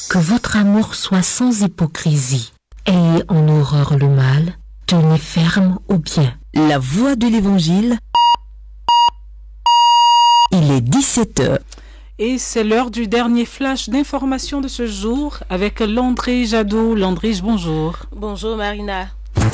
Que votre amour soit sans hypocrisie. Ayez en horreur le mal, tenez ferme au bien. La voix de l'Évangile. Il est 17h. Et c'est l'heure du dernier flash d'information de ce jour avec Landry Jadot. Landry, bonjour. Bonjour Marina.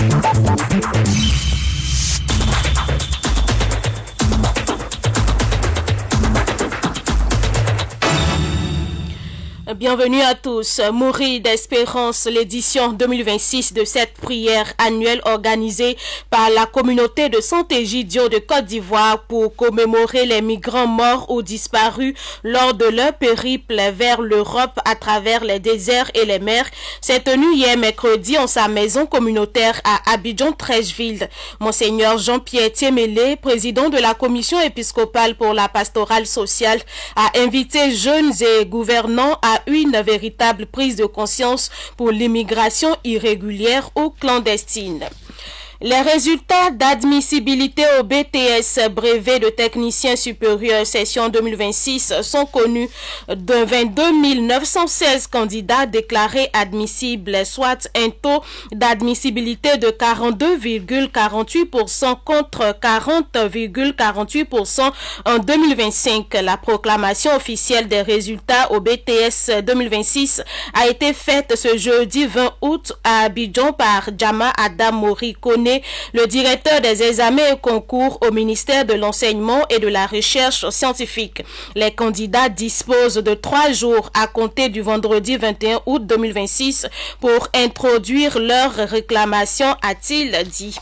Bienvenue à tous. Mourir d'espérance, l'édition 2026 de cette prière annuelle organisée par la communauté de Saint-Egidio de Côte d'Ivoire pour commémorer les migrants morts ou disparus lors de leur périple vers l'Europe à travers les déserts et les mers s'est tenue hier mercredi en sa maison communautaire à Abidjan-Treichville. Monseigneur Jean-Pierre Thiémélé, président de la commission épiscopale pour la pastorale sociale, a invité jeunes et gouvernants à une véritable prise de conscience pour l'immigration irrégulière ou clandestine. Les résultats d'admissibilité au BTS brevet de technicien supérieur session 2026 sont connus de 22 916 candidats déclarés admissibles, soit un taux d'admissibilité de 42,48% contre 40,48% en 2025. La proclamation officielle des résultats au BTS 2026 a été faite ce jeudi 20 août à Abidjan par Djama Adam Mori Kone, le directeur des examens et concours au ministère de l'Enseignement et de la Recherche scientifique. Les candidats disposent de 3 jours à compter du vendredi 21 août 2026 pour introduire leurs réclamations, a-t-il dit.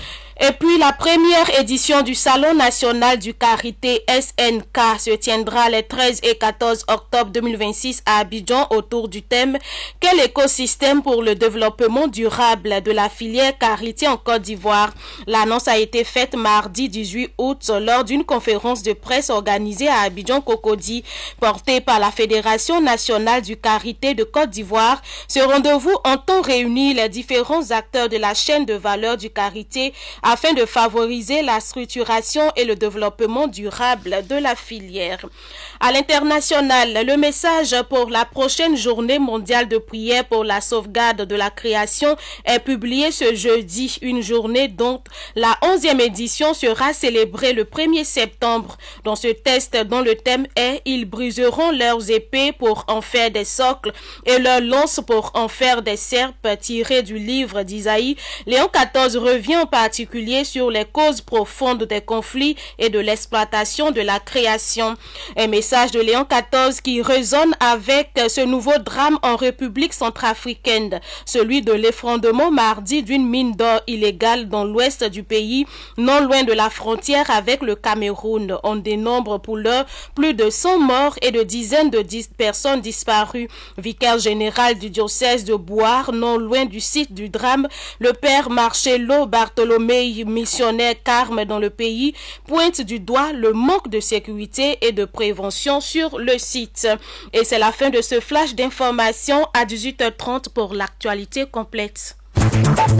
Et puis, la première édition du Salon national du Carité SNK se tiendra les 13 et 14 octobre 2026 à Abidjan autour du thème « Quel écosystème pour le développement durable de la filière Carité en Côte d'Ivoire ?» L'annonce a été faite mardi 18 août lors d'une conférence de presse organisée à Abidjan-Cocody, portée par la Fédération nationale du Carité de Côte d'Ivoire. Ce rendez-vous entend réunir les différents acteurs de la chaîne de valeur du Carité afin de favoriser la structuration et le développement durable de la filière. À l'international, le message pour la prochaine journée mondiale de prière pour la sauvegarde de la création est publié ce jeudi, une journée dont la 11e édition sera célébrée le 1er septembre. Dans ce test dont le thème est « Ils briseront leurs épées pour en faire des socles et leurs lances pour en faire des serpes » tiré du livre d'Isaïe, Léon XIV revient en particulier sur les causes profondes des conflits et de l'exploitation de la création. Un message de Léon XIV qui résonne avec ce nouveau drame en République centrafricaine, celui de l'effondrement mardi d'une mine d'or illégale dans l'ouest du pays, non loin de la frontière avec le Cameroun. On dénombre pour l'heure plus de 100 morts et de dizaines de personnes disparues. Vicaire général du diocèse de Bouar, non loin du site du drame, le père Marcello Bartholomé, missionnaire Carme dans le pays, pointe du doigt le manque de sécurité et de prévention sur le site. Et c'est la fin de ce flash d'information à 18h30 pour l'actualité complète.